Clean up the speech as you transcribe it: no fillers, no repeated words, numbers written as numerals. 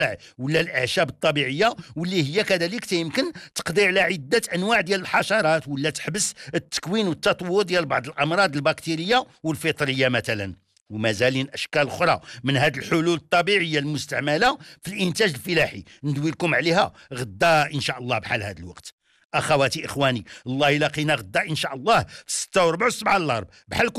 ولا الاعشاب الطبيعيه، واللي هي كذلك تيمكن تقضي على عده انواع ديال الحشرات، ولا تحبس التكوين والتطور ديال بعض الامراض البكتيريه والفطريه مثلا. ومازالين اشكال اخرى من هذه الحلول الطبيعيه المستعمله في الانتاج الفلاحي، ندوي لكم عليها غدا ان شاء الله بحال هذا الوقت. اخواتي اخواني، الله يلاقينا غدا ان شاء الله في 6 وربع 7 الغرب بحال